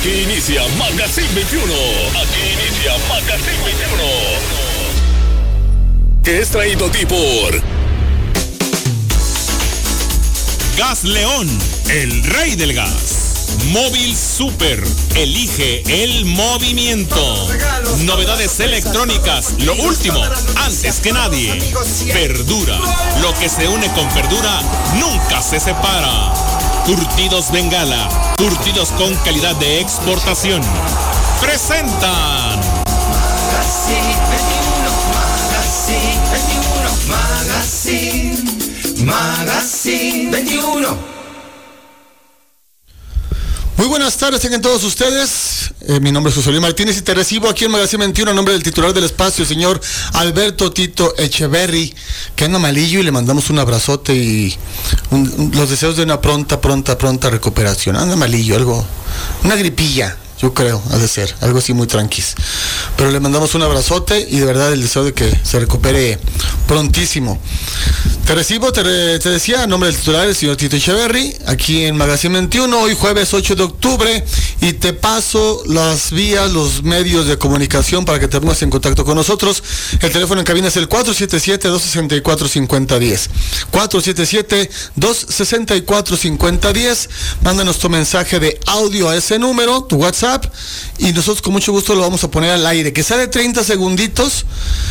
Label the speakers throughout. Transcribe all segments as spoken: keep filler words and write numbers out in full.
Speaker 1: Aquí inicia Magazine veintiuno. Aquí inicia Magazine veintiuno. Que es traído a ti por
Speaker 2: Gas León, el rey del gas. Móvil Super, elige el movimiento. Novedades electrónicas, lo último, antes que nadie. Verdura, lo que se une con verdura nunca se separa. Curtidos Bengala, curtidos con calidad de exportación. Presentan
Speaker 3: Magazine veintiuno, Magazine, Magazine veintiuno.
Speaker 4: Muy buenas tardes, tengan todos ustedes. Eh, mi nombre es José Luis Martínez y te recibo aquí en Magazine veintiuno a nombre del titular del espacio, señor Alberto Tito Echeverry, que anda malillo y le mandamos un abrazote y un, un, los deseos de una pronta, pronta, pronta recuperación. Anda malillo, algo, una gripilla, yo creo, ha de ser, algo así muy tranquis. Pero le mandamos un abrazote y de verdad el deseo de que se recupere prontísimo. Te recibo, te, re, te decía, a nombre del titular, el señor Tito Echeverry, aquí en Magazine veintiuno, hoy jueves ocho de octubre, y te paso las vías, los medios de comunicación para que te pongas en contacto con nosotros. El teléfono en cabina es el cuatro siete siete, dos seis cuatro, cinco cero uno cero. cuatro siete siete, dos seis cuatro, cinco cero uno cero. Mándanos tu mensaje de audio a ese número, tu WhatsApp, y nosotros con mucho gusto lo vamos a poner al aire. Que sea de treinta segunditos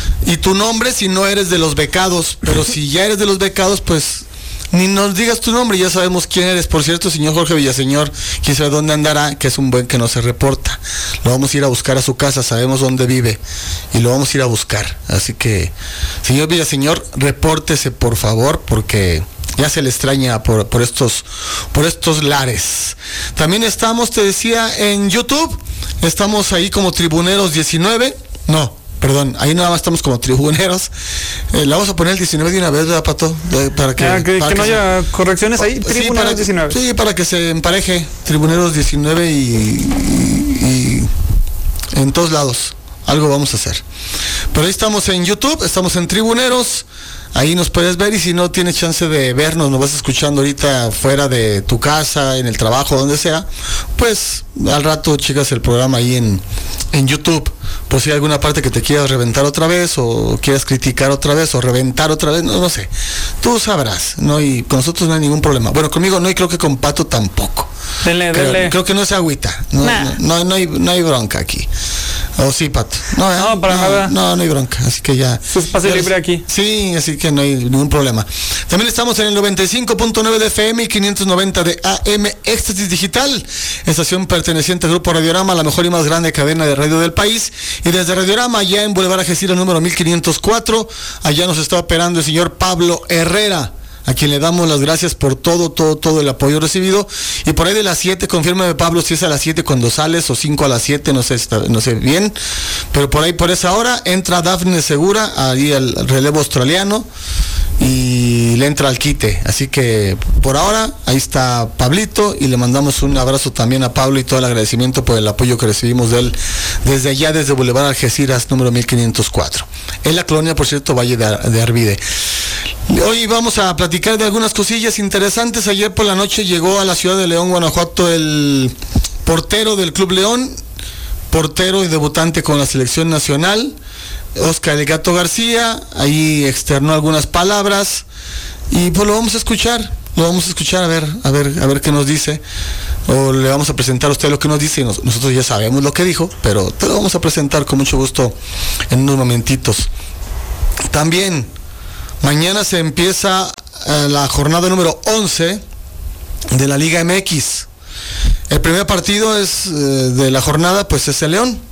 Speaker 4: y tu nombre si no eres de los becados, pero si ya eres de los becados, pues ni nos digas tu nombre, ya sabemos quién eres. Por cierto, señor Jorge Villaseñor, quién sabe dónde andará, que es un buen que no se reporta. Lo vamos a ir a buscar a su casa, sabemos dónde vive y lo vamos a ir a buscar. Así que, señor Villaseñor, repórtese por favor, porque ya se le extraña por, por estos por estos lares. También estamos, te decía, en YouTube. Estamos ahí como Tribuneros diecinueve. No, perdón, ahí nada más estamos como Tribuneros. Eh, la vamos a poner el diecinueve de una vez, ¿verdad, Pato? De, para que,
Speaker 5: ah, que,
Speaker 4: para
Speaker 5: que
Speaker 4: que
Speaker 5: no
Speaker 4: se,
Speaker 5: haya correcciones ahí.
Speaker 4: Sí,
Speaker 5: Tribuneros
Speaker 4: para,
Speaker 5: diecinueve.
Speaker 4: Sí, para que se empareje. Tribuneros diecinueve y, y, y en todos lados. Algo vamos a hacer. Pero ahí estamos en YouTube, estamos en Tribuneros. Ahí nos puedes ver, y si no tienes chance de vernos, nos vas escuchando ahorita fuera de tu casa, en el trabajo, donde sea, pues al rato checas el programa ahí en, en YouTube. Por si hay alguna parte que te quieras reventar otra vez, o quieras criticar otra vez, o reventar otra vez, no, no sé. Tú sabrás, no hay, con nosotros no hay ningún problema. Bueno, conmigo no, y creo que con Pato tampoco.
Speaker 5: Denle,
Speaker 4: creo,
Speaker 5: denle.
Speaker 4: creo que no es agüita. No,
Speaker 5: nah.
Speaker 4: no, no, no, hay, no hay bronca aquí. ¿O sí, Pato? No, ¿eh?
Speaker 5: No, para
Speaker 4: no,
Speaker 5: nada.
Speaker 4: No, no hay bronca, así que ya.
Speaker 5: Es espacio libre aquí.
Speaker 4: Sí, así que no hay ningún problema. También estamos en el noventa y cinco punto nueve de F M y quinientos noventa de A M Éxtasis Digital, estación perteneciente al Grupo Radiorama, la mejor y más grande cadena de radio del país. Y desde Radiorama, allá en Boulevard Algeciras número mil quinientos cuatro, allá nos está operando el señor Pablo Herrera, a quien le damos las gracias por todo, todo, todo el apoyo recibido. Y por ahí de las siete, confírmame, Pablo, si es a las siete cuando sales o cinco a las siete, no sé, no sé bien. Pero por ahí, por esa hora, entra Dafne Segura, ahí al relevo australiano, y le entra al quite. Así que por ahora, ahí está Pablito, y le mandamos un abrazo también a Pablo y todo el agradecimiento por el apoyo que recibimos de él desde allá, desde Boulevard Algeciras número mil quinientos cuatro. En la colonia, por cierto, Valle de, de Arvide. Hoy vamos a platicar de algunas cosillas interesantes. Ayer por la noche llegó a la ciudad de León, Guanajuato, el portero del Club León, portero y debutante con la selección nacional, Oscar El Gato García. Ahí externó algunas palabras y pues lo vamos a escuchar, lo vamos a escuchar a ver, a ver, a ver qué nos dice, o le vamos a presentar a usted lo que nos dice, y nos, nosotros ya sabemos lo que dijo, pero te lo vamos a presentar con mucho gusto en unos momentitos. También mañana se empieza uh, la jornada número once de la Liga M X. El primer partido es uh, de la jornada, pues es el León,